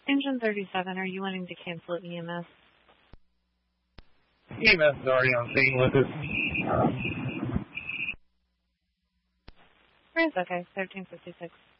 Engine 37, are you wanting to cancel EMS? EMS is already on scene with us. Okay, 1356.